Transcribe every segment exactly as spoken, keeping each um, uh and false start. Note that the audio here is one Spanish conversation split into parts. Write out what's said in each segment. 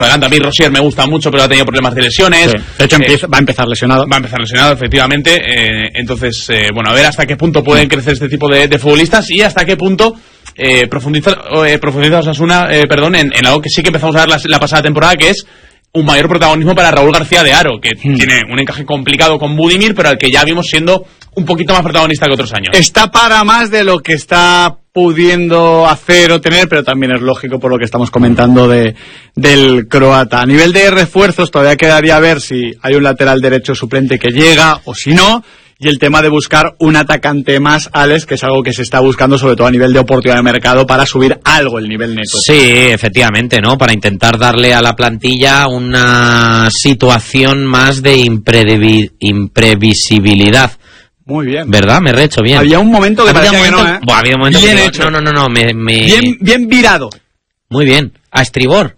adelante. A mí Rosier me gusta mucho, pero ha tenido problemas de lesiones. Sí. De hecho, empieza, eh, va a empezar lesionado. Va a empezar lesionado, efectivamente. Eh, entonces, eh, bueno, a ver hasta qué punto pueden crecer este tipo de, de futbolistas y hasta qué punto eh, profundiza, eh, profundiza Osasuna, eh, perdón, en, en algo que sí que empezamos a ver la, la pasada temporada, que es un mayor protagonismo para Raúl García de Haro, que hmm. tiene un encaje complicado con Budimir, pero al que ya vimos siendo un poquito más protagonista que otros años. Está para más de lo que está pudiendo hacer o tener, pero también es lógico por lo que estamos comentando de del croata. A nivel de refuerzos todavía quedaría ver si hay un lateral derecho suplente que llega o si no, y el tema de buscar un atacante más, Alex, que es algo que se está buscando sobre todo a nivel de oportunidad de mercado para subir algo el nivel neto. Sí, efectivamente, ¿no? Para intentar darle a la plantilla una situación más de imprevi- imprevisibilidad. Muy bien. ¿Verdad? Me he rehecho bien. Había un momento que parecía momento, que no, ¿eh? Buah, había un momento bien que hecho. No, no, no, no, me, me... Bien, bien virado. Muy bien. ¿A estribor?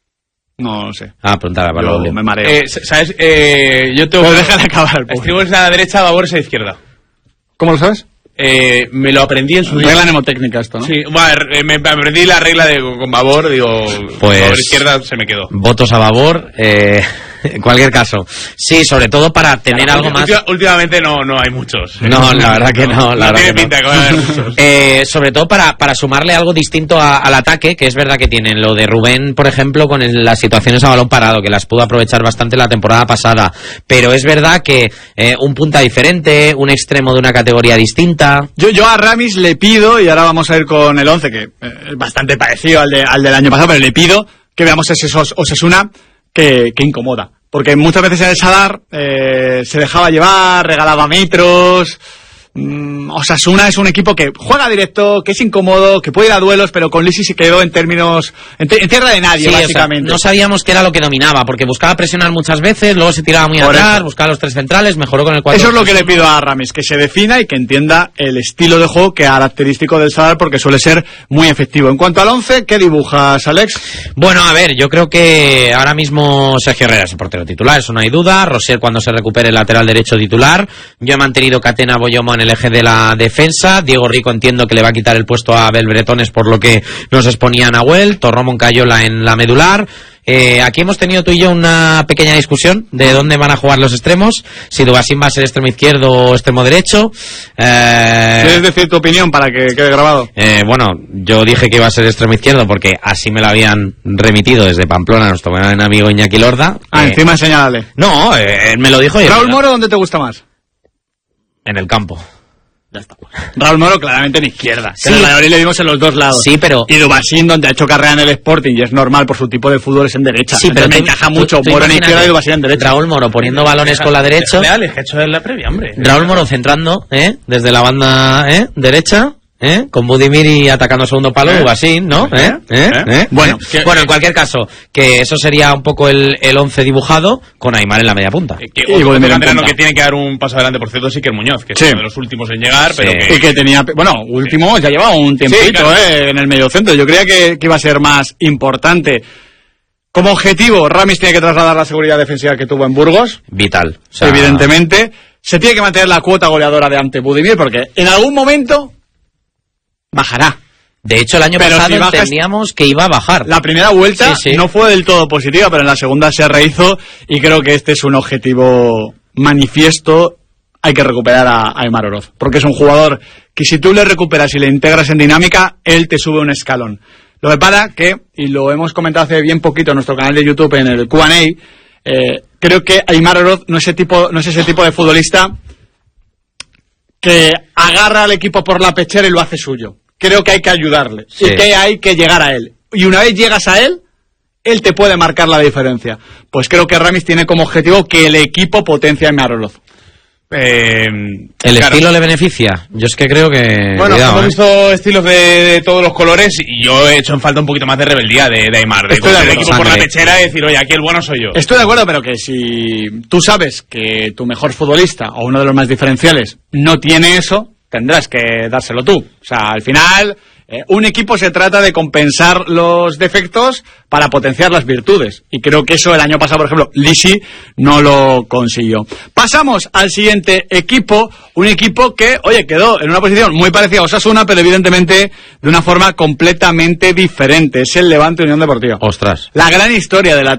No, no sé. Ah, preguntaba para Yo lo me mareo. Eh, ¿Sabes? Eh, yo tengo... Pues déjale acabar. Estribor es a la derecha, Babor es a la izquierda. ¿Cómo lo sabes? Eh, me lo aprendí en su día. Regla mnemotécnica esto, ¿no? Sí, bueno, me, me aprendí la regla de con Babor, digo, pues, Babor izquierda se me quedó. Votos a Babor, eh, en cualquier caso. Sí, sobre todo para tener claro, algo última, más... Últimamente no, no hay muchos. No, la verdad que no. La no verdad tiene que pinta no. que va a haber muchos. Eh, sobre todo para, para sumarle algo distinto a, al ataque, que es verdad que tienen lo de Rubén, por ejemplo, con el, las situaciones a balón parado, que las pudo aprovechar bastante la temporada pasada. Pero es verdad que eh, un punta diferente, un extremo de una categoría distinta... Yo, yo a Ramis le pido, y ahora vamos a ir con el once, que es bastante parecido al, de, al del año pasado, pero le pido que veamos ese Osasuna que, que incomoda. Porque muchas veces en el Sadar eh, se dejaba llevar, regalaba metros. Mm, Osasuna es un equipo que juega directo, que es incómodo, que puede ir a duelos, pero con Lisi se quedó en términos... En, te, en tierra de nadie, sí, básicamente. O sea, no sabíamos qué era lo que dominaba, porque buscaba presionar muchas veces, luego se tiraba muy Por atrás, eso. buscaba los tres centrales, mejoró con el cuatro. Eso es lo que le pido a Ramis, que se defina y que entienda el estilo de juego característico del Sadar, porque suele ser muy efectivo. En cuanto al once, ¿qué dibujas, Alex? Bueno, a ver, yo creo que ahora mismo Sergio Herrera es el portero titular, eso no hay duda. Rosier cuando se recupere el lateral derecho titular. Yo he mantenido Catena, Boyomo en el eje de la defensa. Diego Rico entiendo que le va a quitar el puesto a Abel Bretones por lo que nos exponía Nahuel. Torró Moncayola en la medular. Eh, aquí hemos tenido tú y yo una pequeña discusión de dónde van a jugar los extremos, si Dubasín va a ser extremo izquierdo o extremo derecho. Eh, ¿Quieres decir tu opinión para que quede grabado? Eh, bueno, yo dije que iba a ser extremo izquierdo porque así me lo habían remitido desde Pamplona nuestro buen amigo Iñaki Lorda. Ah, eh, encima señálale. No, eh, me lo dijo. Raúl Moro, ¿dónde te gusta más? En el campo. Ya está. Raúl Moro claramente en izquierda. Sí. En el Valladolid le dimos en los dos lados. Sí, pero... Y Dubasín, donde ha hecho carrera en el Sporting, y es normal por su tipo de fútbol, es en derecha. Sí, pero me tú, encaja tú, mucho tú Moro en izquierda y Dubasín en derecha. Raúl Moro poniendo balones con la derecha. Leales, que ha hecho en la previa, hombre. Raúl Moro centrando, ¿eh? Desde la banda, ¿eh? Derecha. ¿Eh? Con Budimir y atacando segundo palo, Dubasín, ¿no? ¿Eh? ¿Eh? ¿Eh? Bueno, ¿Eh? bueno, en cualquier caso, que eso sería un poco el, el once dibujado con Aimar en la media punta. Eh, que otro canterano que tiene que dar un paso adelante, por cierto, sí que es Muñoz, que es sí. uno de los últimos en llegar, pero sí. que... Y que tenía, bueno, último, ya llevaba un tiempito, sí, claro. eh, en el mediocentro. Yo creía que, que iba a ser más importante. Como objetivo, Ramis tiene que trasladar la seguridad defensiva que tuvo en Burgos. Vital. O sea... Evidentemente. Se tiene que mantener la cuota goleadora de ante Budimir, porque en algún momento... bajará. De hecho, el año pero pasado si bajas, entendíamos que iba a bajar. La primera vuelta sí, sí. no fue del todo positiva, pero en la segunda se rehizo y creo que este es un objetivo manifiesto. Hay que recuperar a, a Aimar Oroz, porque es un jugador que si tú le recuperas y le integras en dinámica, él te sube un escalón. Lo que para que, y lo hemos comentado hace bien poquito en nuestro canal de YouTube en el Q and A, eh, creo que Aimar Oroz no es ese tipo, no es ese tipo de futbolista que agarra al equipo por la pechera y lo hace suyo. Creo que hay que ayudarle sí. y que hay que llegar a él. Y una vez llegas a él, él te puede marcar la diferencia. Pues creo que Ramis tiene como objetivo que el equipo potencie a Aimar Oroz. Eh, ¿El claro. estilo le beneficia? Yo es que creo que... Bueno, cuidado, hemos ¿eh? visto estilos de, de todos los colores y yo he hecho en falta un poquito más de rebeldía de, de Aimar, de coger el equipo sangre. por la pechera y decir, oye, aquí el bueno soy yo. Estoy de acuerdo, pero que si tú sabes que tu mejor futbolista o uno de los más diferenciales no tiene eso, tendrás que dárselo tú. O sea, al final... Eh, un equipo se trata de compensar los defectos para potenciar las virtudes. Y creo que eso el año pasado, por ejemplo, Lisi no lo consiguió. Pasamos al siguiente equipo. Un equipo que, oye, quedó en una posición muy parecida a Osasuna, pero evidentemente de una forma completamente diferente. Es el Levante Unión Deportiva. Ostras. La gran historia de la